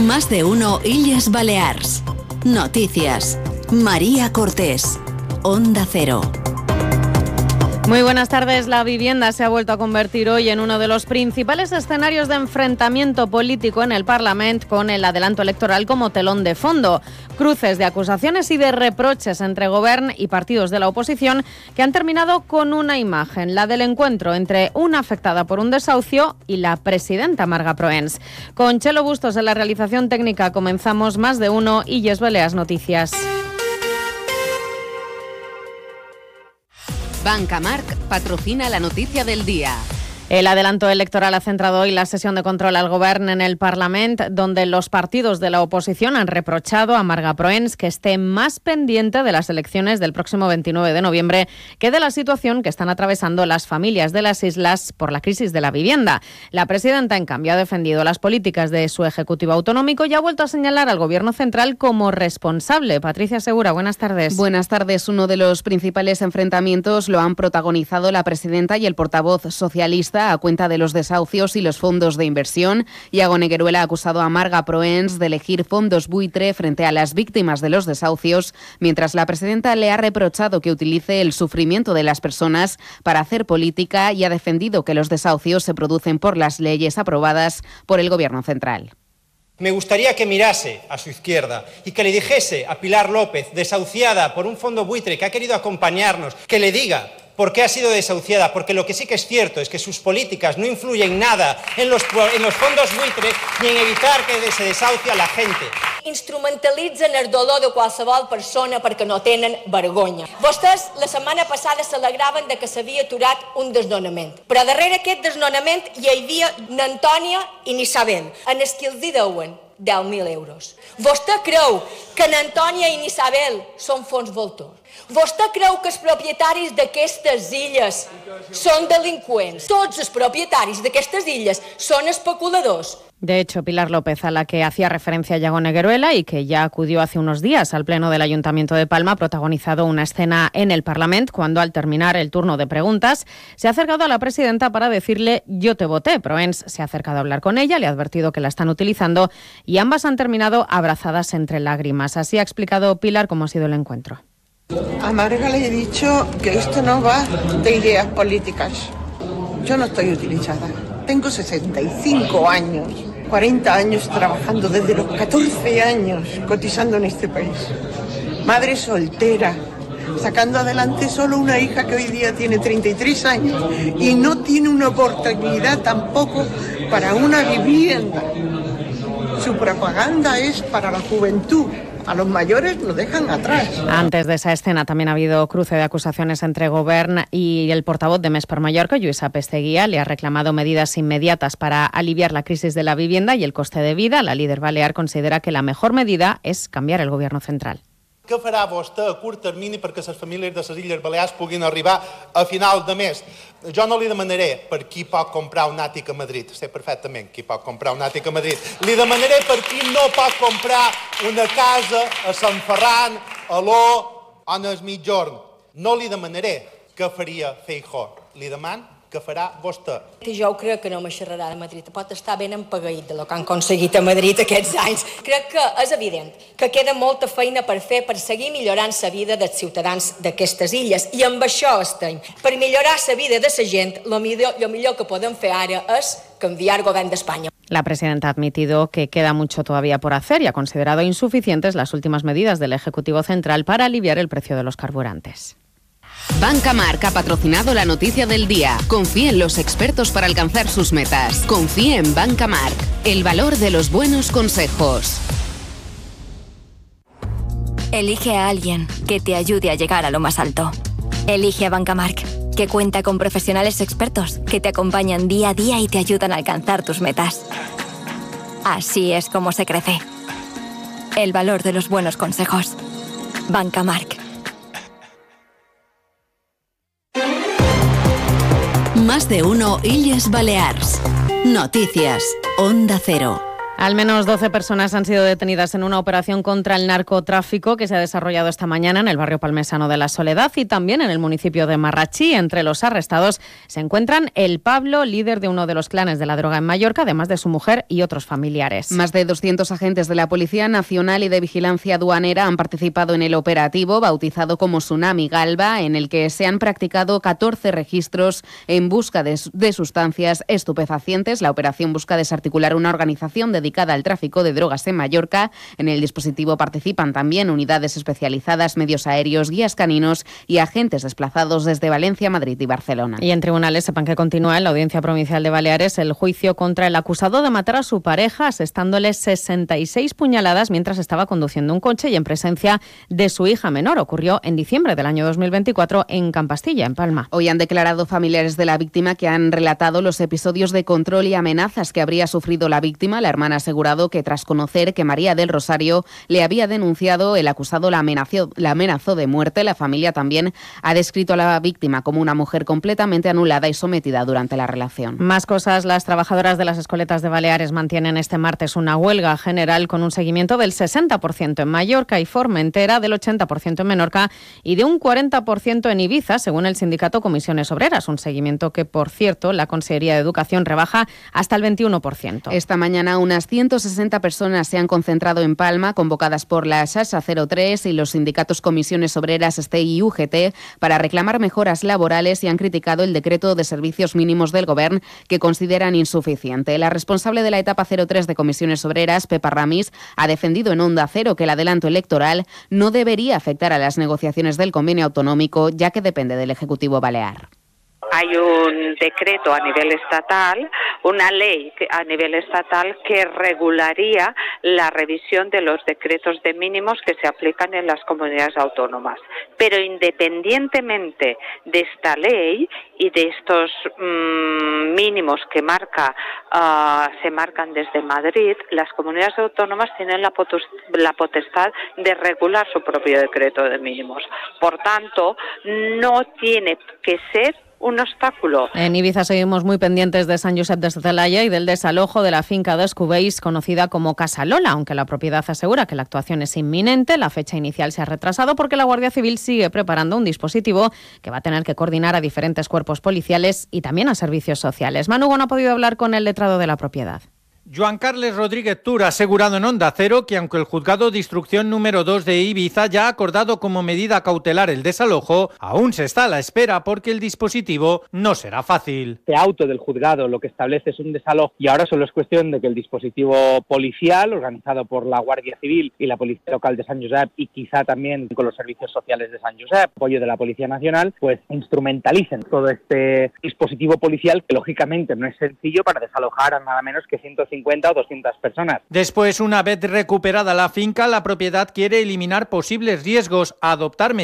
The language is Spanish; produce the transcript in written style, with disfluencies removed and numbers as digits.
Más de uno Illes Balears. Noticias. María Cortés. Onda Cero. Muy buenas tardes. La vivienda se ha vuelto a convertir hoy en uno de los principales escenarios de enfrentamiento político en el Parlamento, con el adelanto electoral como telón de fondo. Cruces de acusaciones y de reproches entre Govern y partidos de la oposición que han terminado con una imagen, la del encuentro entre una afectada por un desahucio y la presidenta Marga Proens. Con Chelo Bustos en la realización técnica comenzamos Más de uno Illes Balears Noticias. Banca Marc patrocina la noticia del día. El adelanto electoral ha centrado hoy la sesión de control al Govern en el Parlament, donde los partidos de la oposición han reprochado a Marga Proens que esté más pendiente de las elecciones del próximo 29 de noviembre que de la situación que están atravesando las familias de las islas por la crisis de la vivienda. La presidenta, en cambio, ha defendido las políticas de su ejecutivo autonómico y ha vuelto a señalar al Gobierno central como responsable. Patricia Segura, buenas tardes. Buenas tardes. Uno de los principales enfrentamientos lo han protagonizado la presidenta y el portavoz socialista a cuenta de los desahucios y los fondos de inversión. Iago Negueruela ha acusado a Marga Proens de elegir fondos buitre frente a las víctimas de los desahucios, mientras la presidenta le ha reprochado que utilice el sufrimiento de las personas para hacer política y ha defendido que los desahucios se producen por las leyes aprobadas por el Gobierno central. Me gustaría que mirase a su izquierda y que le dijese a Pilar López, desahuciada por un fondo buitre que ha querido acompañarnos, que le diga por qué ha sido desahuciada, porque lo que sí que es cierto es que sus políticas no influyen nada en los fondos buitre ni en evitar que se desahucie a la gente. Instrumentalitzen el dolor de qualsevol persona perquè no tenen vergonya. Vostès la setmana passada celebraven de que s'havia aturat un desnonament, però darrere aquest desnonament hi havia n'Antònia i n'Isabel, en els que els deuen 10.000 euros. Vostè creu que n'Antònia i n'Isabel són fons voltors? Vostè creu que els propietaris d'aquestes illes són delinqüents? Tots els propietaris d'aquestes illes són especuladors. De hecho, Pilar López, a la que hacía referencia Iago Negueruela y que ya acudió hace unos días al Pleno del Ayuntamiento de Palma, ha protagonizado una escena en el Parlamento cuando, al terminar el turno de preguntas, se ha acercado a la presidenta para decirle «yo te voté». Proens se ha acercado a hablar con ella, le ha advertido que la están utilizando y ambas han terminado abrazadas entre lágrimas. Así ha explicado Pilar cómo ha sido el encuentro. A Marga le he dicho que esto no va de ideas políticas. Yo no estoy utilizada. Tengo 65 años, 40 años trabajando desde los 14 años, cotizando en este país. Madre soltera, sacando adelante solo una hija que hoy día tiene 33 años y no tiene una oportunidad tampoco para una vivienda. Su propaganda es para la juventud. A los mayores lo dejan atrás. Antes de esa escena también ha habido cruce de acusaciones entre Govern y el portavoz de Més per Mallorca, Lluís Apesteguía. Le ha reclamado medidas inmediatas para aliviar la crisis de la vivienda y el coste de vida. La líder balear considera que la mejor medida es cambiar el Gobierno central. Què farà vostè a curt termini perquè les famílies de les Illes Balears puguin arribar a final de mes? Jo no li demanaré per qui pot comprar un àtic a Madrid, sé perfectament qui pot comprar un àtic a Madrid. Li demanaré per qui no pot comprar una casa a Sant Ferran, a l'O, o en el Migjorn. No li demanaré què faria Feijóo, li demano que farà vostè. Jo crec que no me xerrarà de Madrid. Pot estar ben empagueït de lo que han aconseguit a Madrid aquests anys. Crec que és evident que queda molta feina per fer per seguir millorant la vida dels ciutadans d'aquestes illes. I amb això estem. Per millorar la vida de la gent, lo millor que podem fer ara és canviar el govern d'Espanya. La presidenta ha admitido que queda mucho todavía por hacer y ha considerado insuficientes las últimas medidas del Ejecutivo Central para aliviar el precio de los carburantes. Banca Marc ha patrocinado la noticia del día. Confíe en los expertos para alcanzar sus metas. Confíe en Banca Marc, el valor de los buenos consejos. Elige a alguien que te ayude a llegar a lo más alto. Elige a Banca Marc, que cuenta con profesionales expertos que te acompañan día a día y te ayudan a alcanzar tus metas. Así es como se crece. El valor de los buenos consejos. Banca Marc. Más de uno Illes Balears. Noticias. Onda Cero. Al menos 12 personas han sido detenidas en una operación contra el narcotráfico que se ha desarrollado esta mañana en el barrio palmesano de La Soledad y también en el municipio de Marrachí. Entre los arrestados se encuentran el Pablo, líder de uno de los clanes de la droga en Mallorca, además de su mujer y otros familiares. Más de 200 agentes de la Policía Nacional y de Vigilancia Aduanera han participado en el operativo bautizado como Tsunami Galva, en el que se han practicado 14 registros en busca de sustancias estupefacientes. La operación busca desarticular una organización dedicada al tráfico de drogas en Mallorca. En el dispositivo participan también unidades especializadas, medios aéreos, guías caninos y agentes desplazados desde Valencia, Madrid y Barcelona. Y en tribunales sepan que continúa en la Audiencia Provincial de Baleares el juicio contra el acusado de matar a su pareja asestándole 66 puñaladas mientras estaba conduciendo un coche y en presencia de su hija menor. Ocurrió en diciembre del año 2024 en Campastilla, en Palma. Hoy han declarado familiares de la víctima que han relatado los episodios de control y amenazas que habría sufrido la víctima. La hermana ha asegurado que tras conocer que María del Rosario le había denunciado, el acusado la amenazó de muerte. La familia también ha descrito a la víctima como una mujer completamente anulada y sometida durante la relación. Más cosas. Las trabajadoras de las escoletas de Baleares mantienen este martes una huelga general con un seguimiento del 60% en Mallorca y Formentera, del 80% en Menorca y de un 40% en Ibiza, según el sindicato Comisiones Obreras. Un seguimiento que, por cierto, la Consellería de Educación rebaja hasta el 21%. Esta mañana unas 160 personas se han concentrado en Palma, convocadas por la Xarxa 03 y los sindicatos Comisiones Obreras, STEI y UGT, para reclamar mejoras laborales y han criticado el decreto de servicios mínimos del Govern, que consideran insuficiente. La responsable de la etapa 03 de Comisiones Obreras, Pepa Ramis, ha defendido en Onda Cero que el adelanto electoral no debería afectar a las negociaciones del convenio autonómico, ya que depende del Ejecutivo balear. Hay un decreto a nivel estatal, una ley a nivel estatal que regularía la revisión de los decretos de mínimos que se aplican en las comunidades autónomas. Pero independientemente de esta ley y de estos mínimos que se marcan desde Madrid, las comunidades autónomas tienen la potestad de regular su propio decreto de mínimos. Por tanto, no tiene que ser un obstáculo. En Ibiza seguimos muy pendientes de San Josep de Celaya y del desalojo de la finca de Escubéis, conocida como Casa Lola, aunque la propiedad asegura que la actuación es inminente. La fecha inicial se ha retrasado porque la Guardia Civil sigue preparando un dispositivo que va a tener que coordinar a diferentes cuerpos policiales y también a servicios sociales. Manu no ha podido hablar con el letrado de la propiedad. Joan Carles Rodríguez Tur ha asegurado en Onda Cero que aunque el juzgado de instrucción número 2 de Ibiza ya ha acordado como medida cautelar el desalojo, aún se está a la espera porque el dispositivo no será fácil. Este auto del juzgado lo que establece es un desalojo y ahora solo es cuestión de que el dispositivo policial organizado por la Guardia Civil y la Policía Local de San Josep y quizá también con los servicios sociales de San Josep, apoyo de la Policía Nacional, pues instrumentalicen todo este dispositivo policial que lógicamente no es sencillo para desalojar a nada menos que 150 o 200 personas. Después, una vez recuperada la finca, la propiedad quiere eliminar posibles riesgos, adoptar medidas